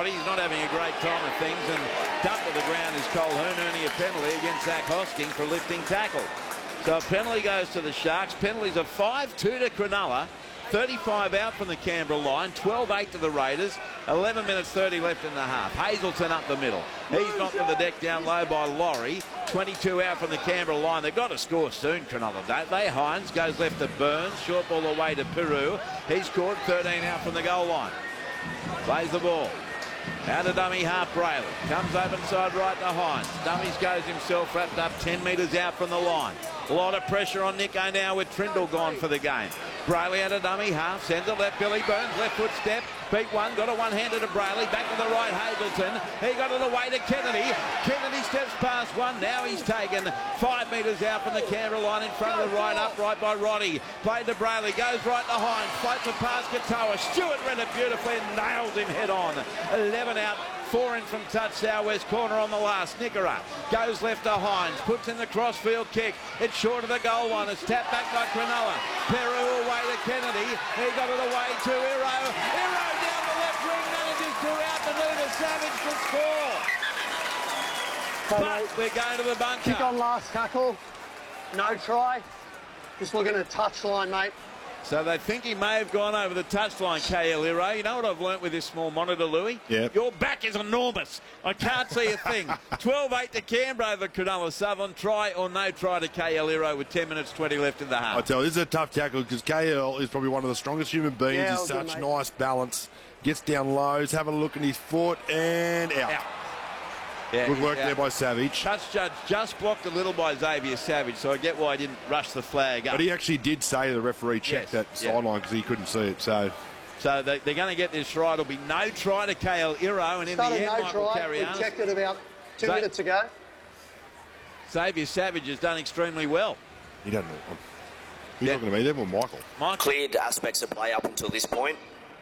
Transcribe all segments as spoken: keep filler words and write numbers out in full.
everybody. He's not having a great time of things, and dumped to the ground is Colquhoun, earning a penalty against Zach Hosking for lifting tackle. So a penalty goes to the Sharks. Penalties are five two to Cronulla. thirty-five out from the Canberra line, twelve eight to the Raiders, eleven minutes thirty left in the half. Hazelton up the middle. He's knocked to the deck down low by Laurie. twenty-two out from the Canberra line. They've got to score soon, Cronulla, don't they? Hines goes left to Burns, short ball away to Peru. He's scored thirteen out from the goal line. Plays the ball. Out to dummy half Brayley. Comes open side right to Hines. Dummies goes himself wrapped up ten metres out from the line. A lot of pressure on Nico now with Trindle gone for the game. Brayley out of dummy half, sends it left, Billy Burns, left foot step, beat one, got a one-hander to Brayley, back to the right, Hazelton. He got it away to Kennedy. Kennedy steps past one, now he's taken five metres out from the Canberra line in front of the right, upright by Roddy. Played to Brayley, goes right to Hines, floats it past Katoa. Stewart read it beautifully and nails him head on. eleven out. Four in from touch, southwest corner on the last. Nickera goes left to Hines, puts in the crossfield kick. It's short of the goal line. It's tapped back by Cronulla. Peru away to Kennedy. He got it away to Iro. Iro down the left wing, manages to outmaneuver Savage to score. So But mate, we're going to the bunker. kick on last tackle. No try. Just looking at the touchline, mate. So they think he may have gone over the touchline, K L Iro. You know what I've learnt with this small monitor, Louis? Yep. Your back is enormous. I can't see a thing. twelve eight to Canberra over Cronulla Southern. Try or no try to K L Iro with ten minutes twenty left in the half. I tell you, this is a tough tackle because K L is probably one of the strongest human beings. Yeah, He's well done, such mate. nice balance. Gets down lows, have a look at his foot, and out. Out. Yeah, Good work yeah. there by Savage. Touch judge just blocked a little by Xavier Savage, so I get why he didn't rush the flag up. But he actually did say to the referee, check Yes, that yeah. sideline because he couldn't see it. So So they, they're going to get this right. It'll be no try to K L Iro, and in Started the end, no Michael try. We Carianis. checked it about two So- minutes ago. Xavier Savage has done extremely well. he doesn't know. He's Yeah. not going to be there, well, Michael. Michael, Cleared aspects of play up until this point.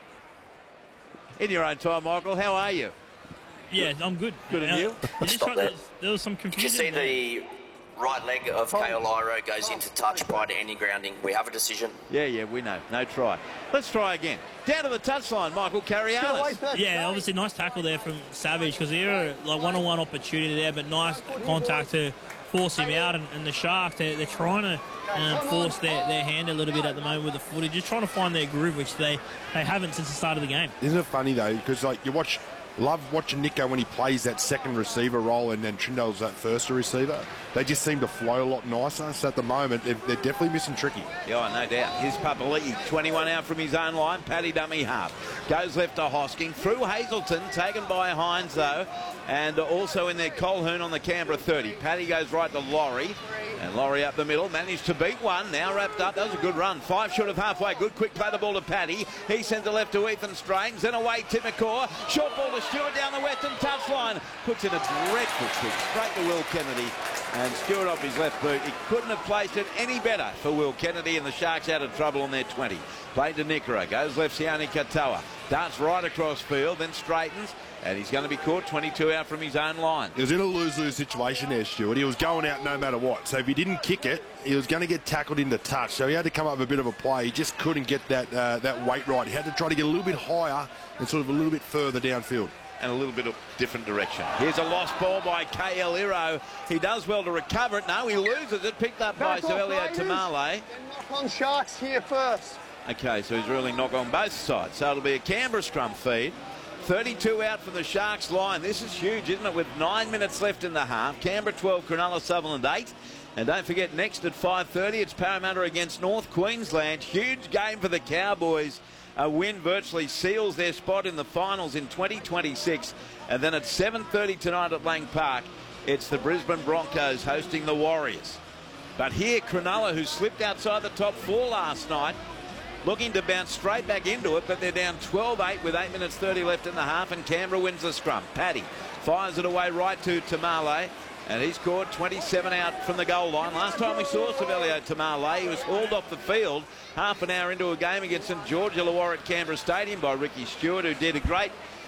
in your own time, Michael, how are you? Yeah, I'm good. Good, and Uh, you? I just Stop tried- that. there, was, there was some You can confusion. see there. the right leg of K L Iro goes into touch prior to any grounding. We have a decision. Yeah, yeah, we know. No try. Let's try again. Down to the touchline, Michael Carianis. Yeah, obviously nice tackle there from Savage because there like one-on-one opportunity there, but nice contact to force him out. And, and the Sharks, they're, they're trying to um, force their, their hand a little bit at the moment with the footage, just trying to find their groove, which they, they haven't since the start of the game. Isn't it funny, though, because like you watch... Love watching Nico when he plays that second receiver role and then Trindle's that first receiver. They just seem to flow a lot nicer. So at the moment, they're, they're definitely missing Tricky. Yeah, no doubt. Here's Papali'i, twenty-one out from his own line. Paddy dummy half. Goes left to Hosking. Through Hazelton, taken by Hines, though. And also in there, Colquhoun on the Canberra thirty. Paddy goes right to Laurie. And Laurie up the middle. Managed to beat one. Now wrapped up. That was a good run. Five short of halfway. Good quick play the ball to Paddy. He sends it left to Ethan Strange. Then away Tim McCaw. Short ball to Stewart down the western touchline. Puts in a dreadful kick straight to Will Kennedy. And Stewart off his left boot. He couldn't have placed it any better for Will Kennedy, and the Sharks out of trouble on their twenty. Played to Nickera. Goes left Sione Katoa. Darts right across field, then straightens. And he's going to be caught twenty-two out from his own line. He was in a lose-lose situation there, Stuart. He was going out no matter what. So if he didn't kick it, he was going to get tackled into touch. So he had to come up with a bit of a play. He just couldn't get that uh, that weight right. He had to try to get a little bit higher and sort of a little bit further downfield. And a little bit of different direction. Here's a lost ball by K L Iro. He does well to recover it. No, he loses it. Picked up by Back off, Savelio Raiders. Tamale. Then knock on Sharks here first. Okay, so he's really knock on both sides. So it'll be a Canberra scrum feed. thirty-two out from the Sharks line. This is huge, isn't it? With nine minutes left in the half. Canberra twelve, Cronulla Sutherland eight. And don't forget, next at five thirty, it's Parramatta against North Queensland. Huge game for the Cowboys. A win virtually seals their spot in the finals in twenty twenty-six. And then at seven thirty tonight at Lang Park, it's the Brisbane Broncos hosting the Warriors. But here, Cronulla, who slipped outside the top four last night, looking to bounce straight back into it, but they're down twelve eight with eight minutes thirty left in the half, and Canberra wins the scrum. Paddy fires it away right to Tamale, and he's scored twenty-seven out from the goal line. Last time we saw Savelio Tamale, he was hauled off the field half an hour into a game against St George Illawarra at Canberra Stadium by Ricky Stewart, who did a great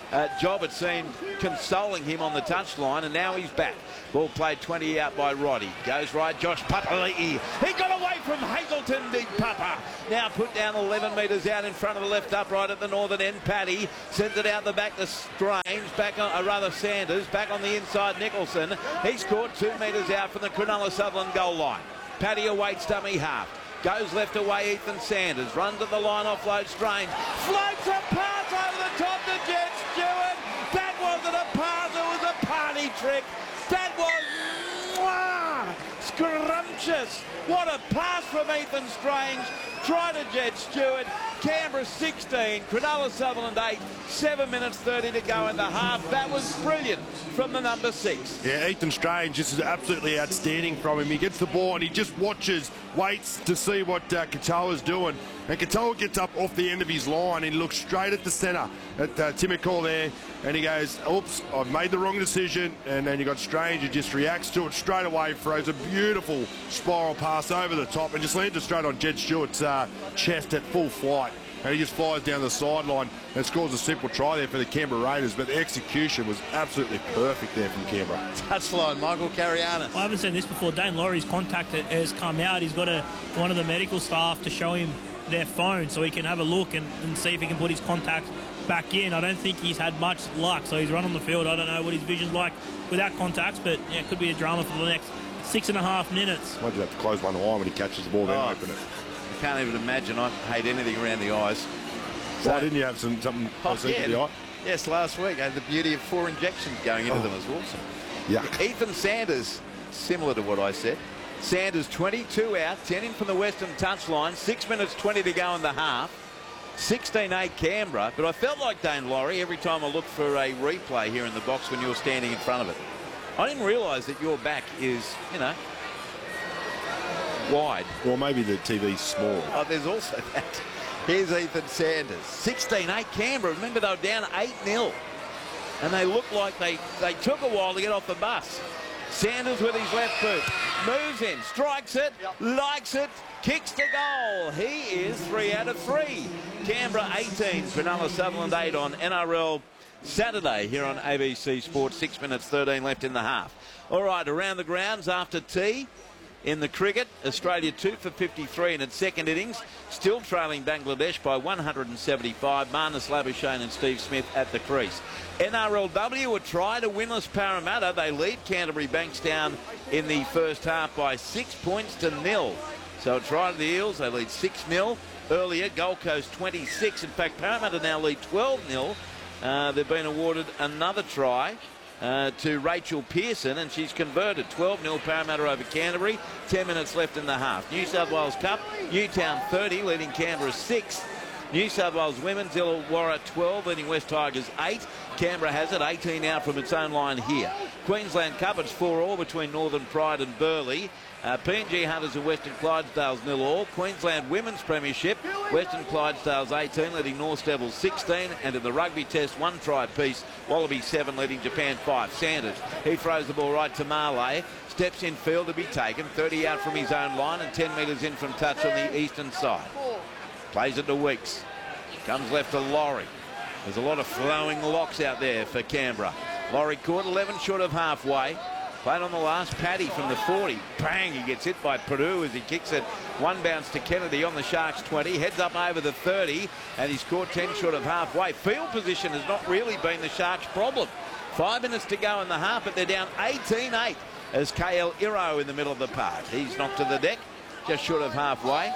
uh, job, it seemed, consoling him on the touchline, and now he's back. Ball played twenty out by Roddy. Goes right, Josh Papali'i. He got away from Hazelton, did Papa. Now put down eleven metres out in front of the left upright at the northern end. Paddy sends it out the back to Strange, back on, or rather Sanders, back on the inside Nicholson. He's caught two metres out from the Cronulla Sutherland goal line. Paddy awaits dummy half. Goes left away, Ethan Sanders. Runs at the line, offload Strange. Floats a pass over the top to Jet Stewart. That wasn't a pass, it was a party trick. That was mwah, scrumptious. What a pass from Ethan Strange. Try to Jet Stewart. Canberra sixteen, Cronulla Sutherland eight. seven minutes thirty to go in the half. That was brilliant from the number six. Yeah, Ethan Strange, this is absolutely outstanding from him. He gets the ball and he just watches, waits to see what uh, Katoa's doing. And Katoa gets up off the end of his line and looks straight at the centre, at uh, Timokal there, and he goes, oops, I've made the wrong decision. And then you got Strange who just reacts to it straight away, throws a beautiful spiral pass over the top and just lands it straight on Jet Stewart's uh, chest at full flight. And he just flies down the sideline and scores a simple try there for the Canberra Raiders. But the execution was absolutely perfect there from Canberra. Touchline, Michael Carianis. I haven't seen this before. Dane Laurie's contact has come out. He's got a, one of the medical staff to show him their phone so he can have a look and, and see if he can put his contact back in. I don't think he's had much luck, so he's run on the field. I don't know what his vision's like without contacts, but yeah, it could be a drama for the next six and a half minutes. Might just have to close one eye when he catches the ball, then Oh. open it. I can't even imagine. I hate anything around the eyes. Why didn't you have some something Oh, else into the eye? Yes, last week. I had the beauty of four injections going into Oh. them as awesome. Yuck. Ethan Sanders, similar to what I said. Sanders twenty-two out, ten in from the western touchline, six minutes twenty to go in the half. sixteen eight Canberra, but I felt like Dane Laurie every time I looked for a replay here in the box when you were standing in front of it. I didn't realise that your back is, you know, wide. Well, maybe the T V's small. Oh, there's also that. Here's Ethan Sanders. sixteen eight Canberra. Remember, they were down eight nil. And they looked like they, they took a while to get off the bus. Sanders with his left boot. Moves in, strikes it, likes it, kicks the goal. He is three out of three. Canberra eighteen, Cronulla Sutherland eight on N R L Saturday here on A B C Sports. six minutes thirteen left in the half. All right, around the grounds after tea. In the cricket, Australia two for fifty-three in its second innings, still trailing Bangladesh by one hundred seventy-five. Marnus Labuschagne and Steve Smith at the crease. N R L W a try to winless Parramatta. They lead Canterbury Bankstown in the first half by six points to nil. So a try to the Eels. They lead six nil. Earlier, Gold Coast twenty-six. In fact, Parramatta now lead twelve nil. Uh, they've been awarded another try. Uh, to Rachel Pearson, and she's converted. twelve nil Parramatta over Canterbury. ten minutes left in the half. New South Wales Cup, Newtown thirty, leading Canberra six. New South Wales Women's, Illawarra twelve, leading West Tigers eight. Canberra has it, eighteen out from its own line here. Queensland Cup, it's four all between Northern Pride and Burleigh. Uh, P N G Hunters and Western Clydesdales nil all. Queensland Women's Premiership, Western Clydesdales eighteen, leading North Devils sixteen. And in the rugby test, one try piece, Wallaby seven, leading Japan five. Sanders, he throws the ball right to Marley. Steps in field to be taken, thirty out from his own line and ten metres in from touch on the eastern side. Plays it to Weeks. Comes left to Laurie. There's a lot of flowing locks out there for Canberra. Laurie caught eleven short of halfway. Played on the last, Paddy from the forty. Bang, he gets hit by Purdue as he kicks it. One bounce to Kennedy on the Sharks twenty. Heads up over the thirty, and he's caught ten short of halfway. Field position has not really been the Sharks' problem. Five minutes to go in the half, but they're down eighteen eight as K L Iro in the middle of the park. He's knocked to the deck, just short of halfway.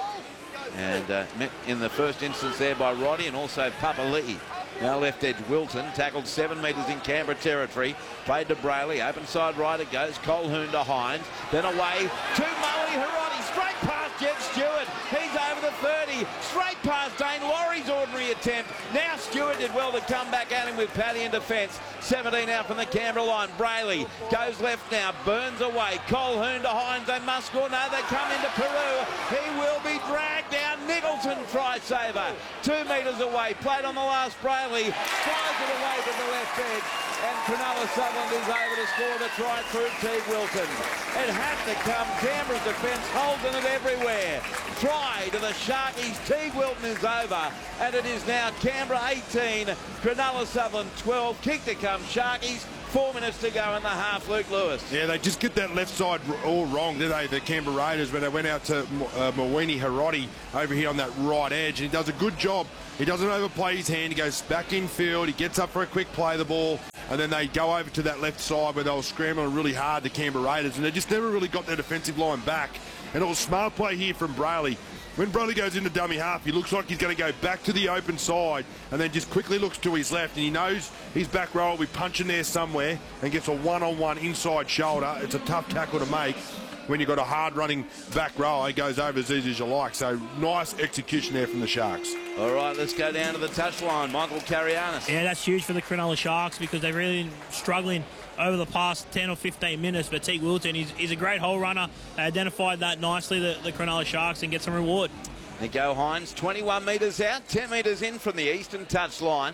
And uh, met in the first instance there by Roddy and also Papali'i. Now left edge Wilton, tackled seven metres in Canberra territory. Played to Brayley, open side right it goes. Colhoun to Hines, then away to Moe Hiroti. Straight past Jet Stewart. He's over the thirty. Straight past Dane Laurie's ordinary attempt. Now Stewart did well to come back at him with Paddy in defence. seventeen out from the Canberra line. Brayley goes left now, burns away. Colhoun to Hines, they must score. No, they come into Peru. He will be dragged down. Nicholson try saver. Two metres away, played on the last Brayley. Fires it away to the left. bed, and Cronulla Sutherland is able to score the try through Teague Wilton. It had to come. Canberra's defence holding it everywhere. Try to the Sharkies. Teague Wilton is over, and it is now Canberra eighteen, Cronulla Sutherland twelve. Kick to come, Sharkies. Four minutes to go in the half, Luke Lewis. Yeah, they just get that left side all wrong, did they, the Canberra Raiders, when they went out to uh, Mawini Haroti over here on that right edge, and he does a good job. He doesn't overplay his hand. He goes back in field. He gets up for a quick play of the ball, and then they go over to that left side where they were scrambling really hard, the Canberra Raiders, and they just never really got their defensive line back. And it was smart play here from Brayley. When Brayley goes into dummy half, he looks like he's going to go back to the open side and then just quickly looks to his left, and he knows his back row will be punching there somewhere and gets a one-on-one inside shoulder. It's a tough tackle to make when you've got a hard-running back row. He goes over as easy as you like. So nice execution there from the Sharks. All right, let's go down to the touchline. Michael Carianis. Yeah, that's huge for the Cronulla Sharks because they've really been struggling over the past ten or fifteen minutes. But Teague Wilton, he's, he's a great hole runner. They identified that nicely, the, the Cronulla Sharks, and get some reward. Nico Hines, twenty-one metres out, ten metres in from the eastern touchline.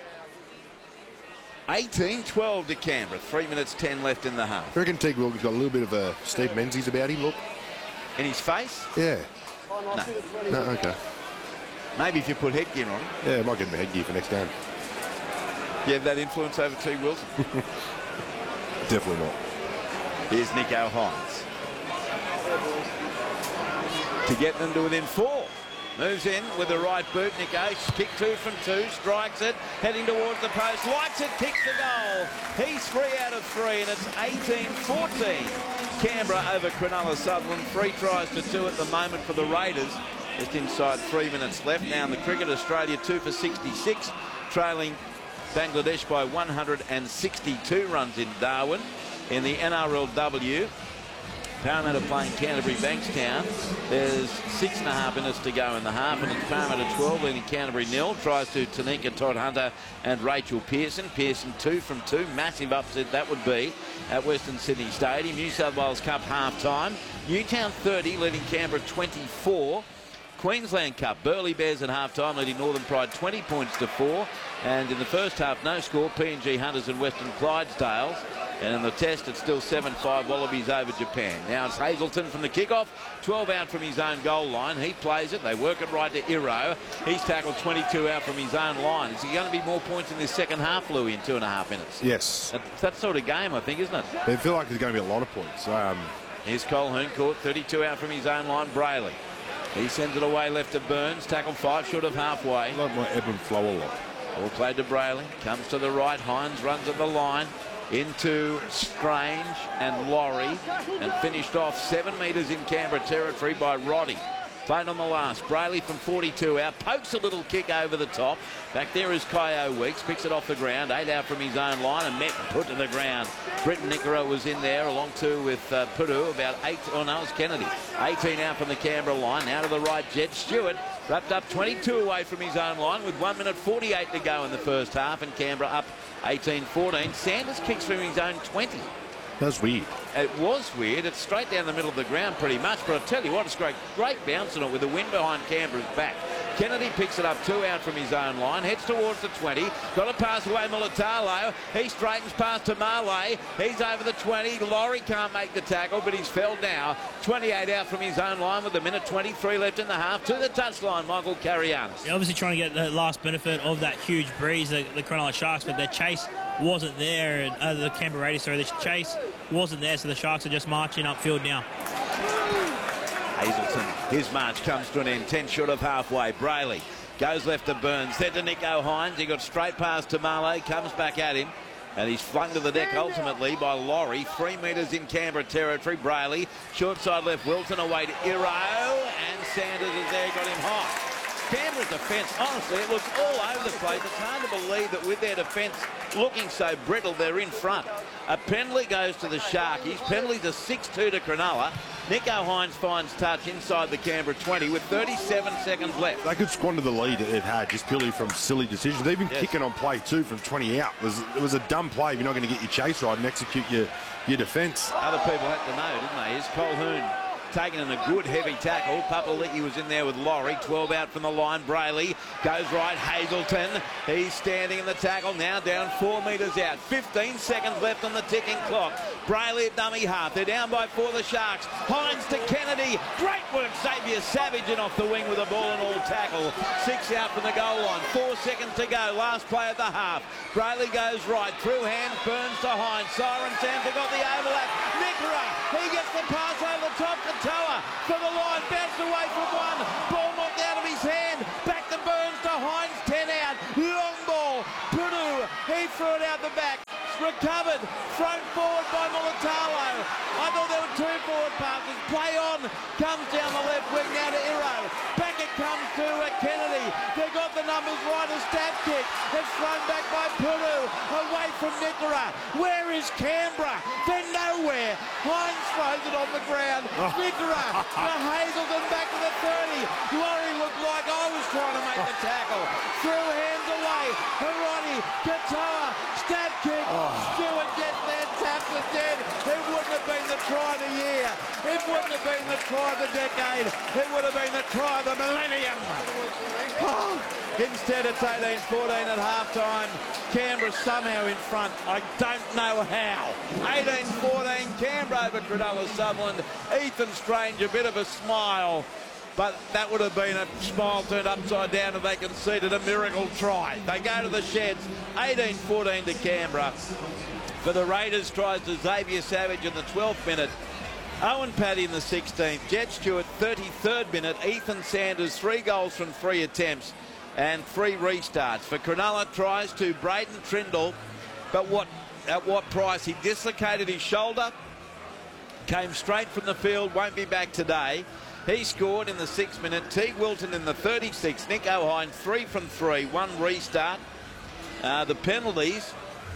eighteen twelve to Canberra. Three minutes ten left in the half. I reckon Teague Wilton's got a little bit of a Steve Menzies about him, look. In his face? Yeah. No. No, okay. Maybe if you put headgear on him. Yeah, I might get him a headgear for next game. You have that influence over Teague Wilton? Definitely not. Here's Nico Hines. To get them to within four. Moves in with the right boot. Nico, kick two from two, strikes it, heading towards the post, likes it, kicks the goal. He's three out of three, and it's eighteen fourteen. Canberra over Cronulla Sutherland. Three tries to two at the moment for the Raiders. Just inside three minutes left. Now in the cricket, Australia two for sixty-six, trailing Bangladesh by one hundred sixty-two runs in Darwin. In the N R L W, Parramatta playing Canterbury Bankstown. There's six and a half minutes to go in the half, and it's Parramatta twelve, leading Canterbury nil. Tries to Tanika Todd Hunter and Rachel Pearson. Pearson two from two. Massive upset that would be at Western Sydney Stadium. New South Wales Cup half time. Newtown thirty, leading Canberra twenty-four. Queensland Cup, Burleigh Bears at half-time, leading Northern Pride twenty points to four. And in the first half, no score, P N G Hunters and Western Clydesdales. And in the test, it's still seven five Wallabies over Japan. Now it's Hazelton from the kickoff, twelve out from his own goal line. He plays it. They work it right to Iro. He's tackled twenty-two out from his own line. Is he going to be more points in this second half, Louis, in two and a half minutes? Yes. That's that sort of game, I think, isn't it? They feel like there's going to be a lot of points. Um, Here's Colquhoun, caught thirty-two out from his own line. Brayley. He sends it away left to Burns. Tackled five short of halfway. I like my ebb and flow a lot. All played to Brayley. Comes to the right. Hines runs at the line. Into Strange and Laurie. And finished off seven metres in Canberra territory by Roddy. Played on the last. Brayley from forty-two out. Pokes a little kick over the top. Back there is Kyo Weeks. Picks it off the ground. Eight out from his own line and met put to the ground. Britton Nickera was in there along two with uh, Pudu. About eight. Oh no, it's Kennedy. eighteen out from the Canberra line. Now to the right, Jed Stewart. Wrapped up twenty-two away from his own line with one minute forty-eight to go in the first half. And Canberra up eighteen fourteen. Sanders kicks from his own twenty. That's weird. It was weird. It's straight down the middle of the ground pretty much. But I'll tell you what, it's great, great bounce on it with the wind behind Canberra's back. Kennedy picks it up two out from his own line. Heads towards the twenty. Got a pass away Mulatalo. He straightens past to Marley. He's over the twenty. Laurie can't make the tackle, but he's fell now. twenty-eight out from his own line with a minute twenty-three left in the half. To the touchline, Michael Carianis. They're obviously trying to get the last benefit of that huge breeze, the, the Cronulla Sharks, but their chase wasn't there. And, uh, the Canberra Raiders, sorry, the chase wasn't there, so the Sharks are just marching upfield now. Hazelton, his march comes to an end, ten short of halfway. Brayley goes left to Burns, then to Nico Hines. He got straight past to Marley, comes back at him, and he's flung to the deck ultimately by Laurie. Three metres in Canberra territory. Brayley, short side left, Wilton away to Iro, and Sanders is there, got him high. Canberra's defence, honestly, it looks all over the place. It's hard to believe that with their defence looking so brittle, they're in front. A penalty goes to the Sharkies. Penalty's a six two to Cronulla. Nico Hines finds touch inside the Canberra twenty with thirty-seven seconds left. They could squander the lead it had just purely from silly decisions. They've been yes. kicking on play two from twenty out. It was, it was a dumb play if you're not going to get your chase right and execute your, your defence. Other people had to know, didn't they? Here's Colquhoun. taken in a good heavy tackle. Papali'i was in there with Laurie. twelve out from the line. Brayley goes right. Hazelton, he's standing in the tackle. Now down four metres out. fifteen seconds left on the ticking clock. Brayley at dummy half. They're down by four, the Sharks. Hines to Kennedy. Great work, Xavier Savage in off the wing with a ball and all tackle. Six out from the goal line. Four seconds to go. Last play at the half. Brayley goes right. Through hands. Burns to Hines. Siren Samson got the overlap. Nickera. He gets the pass over the top to Toa. For the line. Bounced away from one. Ball knocked out of his hand. Back to Burns to Hines. ten out. Long ball. Puru. He threw it out the back. Recovered, thrown forward by Mulatalo. I thought there were two forward passes. Play on, comes down the left wing now to Iro. Back it comes to uh, Kennedy. They've got the numbers right, a stab kick. It's thrown back by Puru, away from Nickera. Where is Canberra? They're nowhere. Hines throws it on the ground. Nickera, to Hazelton back to the thirty. Laurie looked like I was trying to make the tackle. Threw hands away. Harani, Katoa, stab kick. Oh. Stewart gets there, taps it dead. It wouldn't have been the try of the year. It wouldn't have been the try of the decade. It would have been the try of the millennium. Oh. Instead, it's eighteen fourteen at half-time. Canberra somehow in front. I don't know how. eighteen fourteen, Canberra over Cronulla Sutherland. Ethan Strange, a bit of a smile. But that would have been a smile turned upside down if they conceded a miracle try. They go to the sheds. eighteen fourteen to Canberra. For the Raiders, tries to Xavier Savage in the twelfth minute. Owen Paddy in the sixteenth. Jet Stewart, thirty-third minute. Ethan Sanders, three goals from three attempts and three restarts. For Cronulla, tries to Braden Trindle. But what at what price? He dislocated his shoulder. Came straight from the field. Won't be back today. He scored in the sixth minute. Teague Wilton in the thirty-sixth. Nick O'Hine, three from three. One restart. Uh, the penalties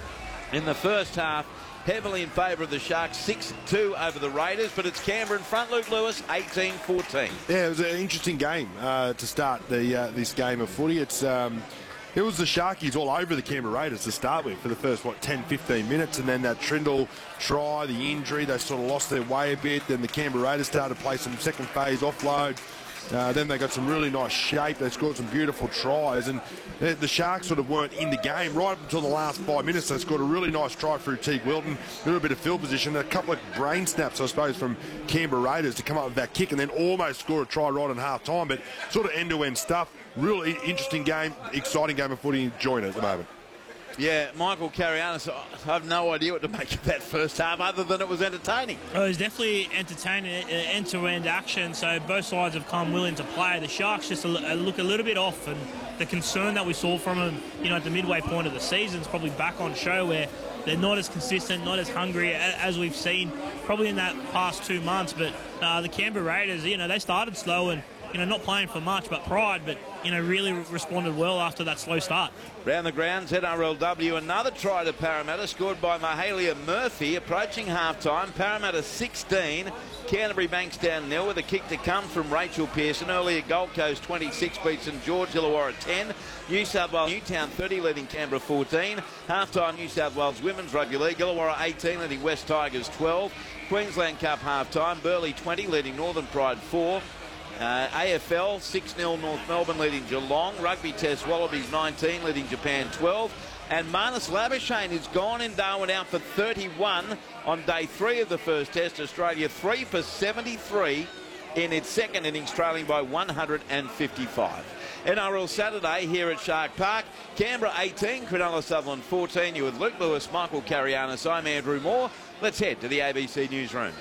in the first half heavily in favour of the Sharks. six two over the Raiders. But it's Canberra in front. Luke Lewis, eighteen fourteen. Yeah, it was an interesting game uh, to start the uh, this game of footy. It's... Um, It was the Sharkies all over the Canberra Raiders to start with for the first, what, ten, fifteen minutes. And then that Trindle try, the injury, they sort of lost their way a bit. Then the Canberra Raiders started to play some second phase offload. Uh, then they got some really nice shape. They scored some beautiful tries. And the, the Sharks sort of weren't in the game right up until the last five minutes. They scored a really nice try through Teague Wilton. A little bit of field position. A couple of brain snaps, I suppose, from Canberra Raiders to come up with that kick and then almost score a try right on half-time. But sort of end-to-end stuff. Really interesting game, exciting game of footy, enjoying it at the moment. Yeah, Michael Carianis, I have no idea what to make of that first half other than it was entertaining. Oh, it was definitely entertaining, end-to-end action, so both sides have come willing to play. The Sharks just look a little bit off, and the concern that we saw from them, you know, at the midway point of the season is probably back on show, where they're not as consistent, not as hungry as we've seen probably in that past two months. But uh, the Canberra Raiders, you know, they started slow and, you know, not playing for much, but pride, but, you know, really responded well after that slow start. Round the grounds, N R L W, another try to Parramatta, scored by Mahalia Murphy, approaching half-time. Parramatta sixteen, Canterbury Bankstown nil, with a kick to come from Rachel Pearson. Earlier, Gold Coast twenty-six beat St George, Illawarra ten. New South Wales Newtown thirty, leading Canberra fourteen. Half-time New South Wales Women's Rugby League, Illawarra eighteen, leading West Tigers twelve. Queensland Cup half-time, Burleigh twenty, leading Northern Pride four. Uh, A F L six nil North Melbourne leading Geelong. Rugby Test Wallabies nineteen leading Japan twelve. And Marnus Labuschagne is gone in Darwin out for thirty-one on day three of the first test. Australia three for seventy-three in its second innings, trailing by one hundred fifty-five. N R L Saturday here at Shark Park. Canberra eighteen, Cronulla Sutherland fourteen. You with Luke Lewis, Michael Carianis. I'm Andrew Moore. Let's head to the A B C Newsroom.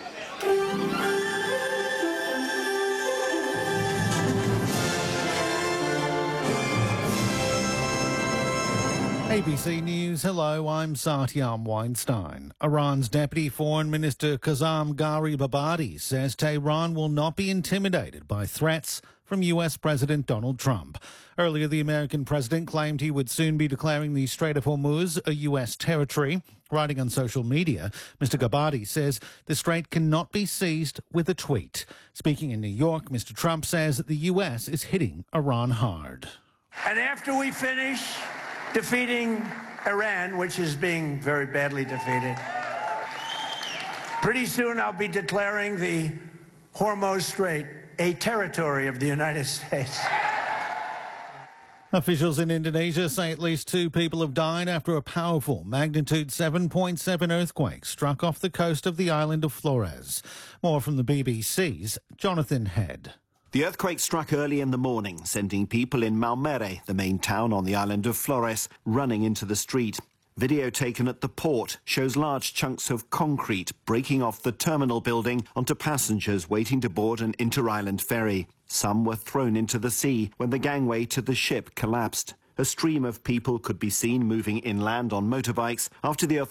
A B C News, hello, I'm Satyam Weinstein. Iran's Deputy Foreign Minister Kazem Gharibabadi says Tehran will not be intimidated by threats from U S President Donald Trump. Earlier, the American president claimed he would soon be declaring the Strait of Hormuz a U S territory. Writing on social media, Mister Ghabadi says the strait cannot be seized with a tweet. Speaking in New York, Mister Trump says that the U S is hitting Iran hard. And after we finish defeating Iran, which is being very badly defeated, pretty soon I'll be declaring the Hormuz Strait, a territory of the United States. Officials in Indonesia say at least two people have died after a powerful magnitude seven point seven earthquake struck off the coast of the island of Flores. More from the B B C's Jonathan Head. The earthquake struck early in the morning, sending people in Malmere, the main town on the island of Flores, running into the street. Video taken at the port shows large chunks of concrete breaking off the terminal building onto passengers waiting to board an inter-island ferry. Some were thrown into the sea when the gangway to the ship collapsed. A stream of people could be seen moving inland on motorbikes after the